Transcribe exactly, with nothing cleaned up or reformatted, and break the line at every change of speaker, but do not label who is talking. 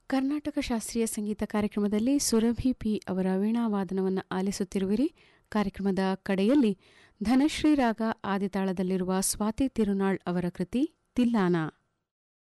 ಕರ್ನಾಟಕ ಶಾಸ್ತ್ರೀಯ ಸಂಗೀತ ಕಾರ್ಯಕ್ರಮದಲ್ಲಿ ಸುರಭಿ ಪಿ ಅವರ ವೀಣಾವಾದನವನ್ನು ಆಲಿಸುತ್ತಿರುವಿರಿ. ಕಾರ್ಯಕ್ರಮದ ಕಡೆಯಲ್ಲಿ ಧನಶ್ರೀ ರಾಗ ಆದಿತಾಳದಲ್ಲಿರುವ ಸ್ವಾತಿ ತಿರುನಾಳ್ ಅವರ ಕೃತಿ ತಿಲ್ಲಾನ.